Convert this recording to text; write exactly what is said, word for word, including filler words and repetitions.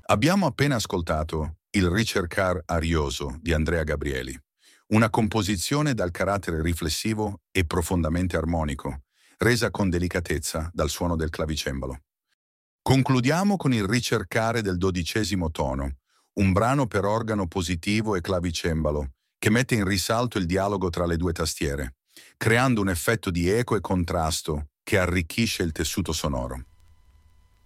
Abbiamo appena ascoltato Il ricercar arioso di Andrea Gabrieli, una composizione dal carattere riflessivo e profondamente armonico, resa con delicatezza dal suono del clavicembalo. Concludiamo con il ricercare del dodicesimo tono, un brano per organo positivo e clavicembalo, che mette in risalto il dialogo tra le due tastiere, creando un effetto di eco e contrasto che arricchisce il tessuto sonoro.